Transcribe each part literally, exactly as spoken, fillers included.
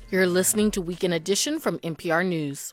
You're listening to Weekend Edition from N P R News.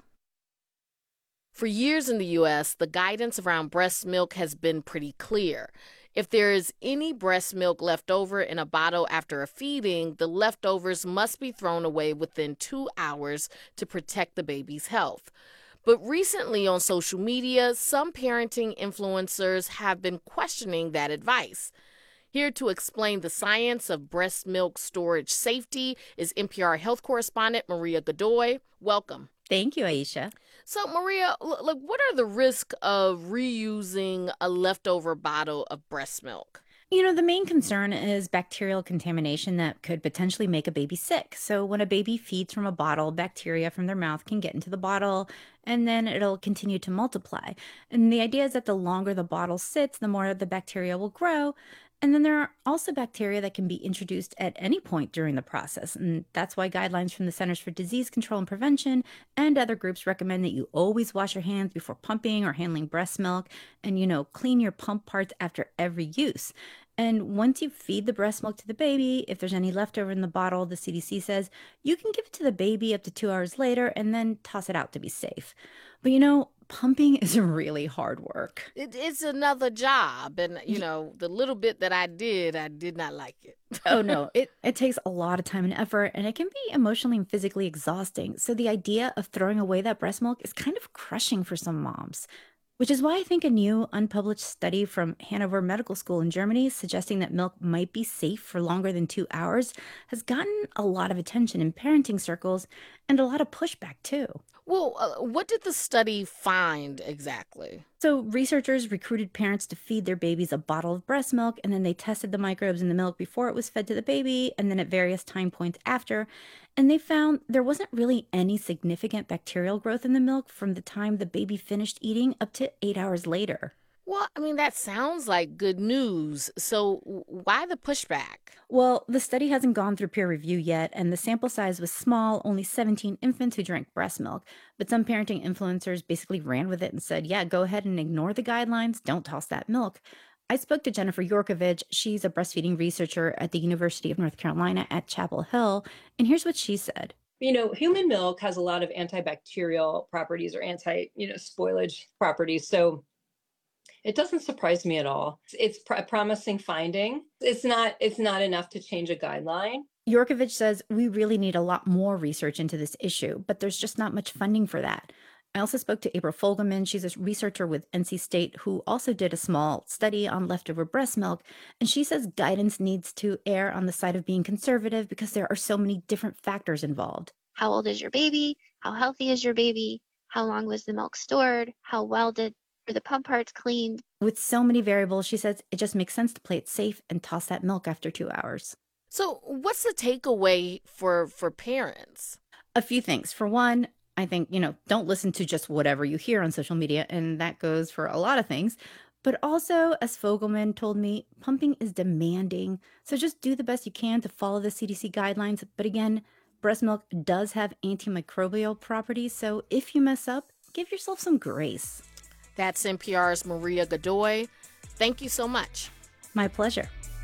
For years in the U S, the guidance around breast milk has been pretty clear. If there is any breast milk left over in a bottle after a feeding, the leftovers must be thrown away within two hours to protect the baby's health. But recently on social media, some parenting influencers have been questioning that advice. Here to explain the science of breast milk storage safety is N P R health correspondent Maria Godoy. Welcome. Thank you, Aisha. So, Maria, look, what are the risks of reusing a leftover bottle of breast milk? You know, the main concern is bacterial contamination that could potentially make a baby sick. So, when a baby feeds from a bottle, bacteria from their mouth can get into the bottle and then it'll continue to multiply. And the idea is that the longer the bottle sits, the more the bacteria will grow. And then there are also bacteria that can be introduced at any point during the process. And that's why guidelines from the Centers for Disease Control and Prevention and other groups recommend that you always wash your hands before pumping or handling breast milk and, you know, clean your pump parts after every use. And once you feed the breast milk to the baby, if there's any leftover in the bottle, the C D C says you can give it to the baby up to two hours later and then toss it out to be safe. But, you know, pumping is really hard work. It, it's another job. And, you know, the little bit that I did, I did not like it. Oh, no, it, it takes a lot of time and effort, and it can be emotionally and physically exhausting. So the idea of throwing away that breast milk is kind of crushing for some moms. Which is why I think a new unpublished study from Hanover Medical School in Germany suggesting that milk might be safe for longer than two hours has gotten a lot of attention in parenting circles and a lot of pushback too. Well, uh, what did the study find exactly? So, researchers recruited parents to feed their babies a bottle of breast milk, and then they tested the microbes in the milk before it was fed to the baby, and then at various time points after. And they found there wasn't really any significant bacterial growth in the milk from the time the baby finished eating up to eight hours later. Well, I mean, that sounds like good news. So w- why the pushback? Well, the study hasn't gone through peer review yet, and the sample size was small, only seventeen infants who drank breast milk. But some parenting influencers basically ran with it and said, yeah, go ahead and ignore the guidelines. Don't toss that milk. I spoke to Jennifer Yorkovich. She's a breastfeeding researcher at the University of North Carolina at Chapel Hill. And here's what she said. You know, human milk has a lot of antibacterial properties or anti, you know, spoilage properties. So it doesn't surprise me at all. It's pr- a promising finding. It's not it's not enough to change a guideline. Yorkovich says we really need a lot more research into this issue, but there's just not much funding for that. I also spoke to April Fogelman. She's a researcher with N C State who also did a small study on leftover breast milk. And she says guidance needs to err on the side of being conservative because there are so many different factors involved. How old is your baby? How healthy is your baby? How long was the milk stored? How well did were the pump parts cleaned? With so many variables, she says it just makes sense to play it safe and toss that milk after two hours. So what's the takeaway for, for parents? A few things. For one, I think, you know, don't listen to just whatever you hear on social media, and that goes for a lot of things. But also, as Fogelman told me, pumping is demanding. So just do the best you can to follow the C D C guidelines. But again, breast milk does have antimicrobial properties. So if you mess up, give yourself some grace. That's N P R's Maria Godoy. Thank you so much. My pleasure.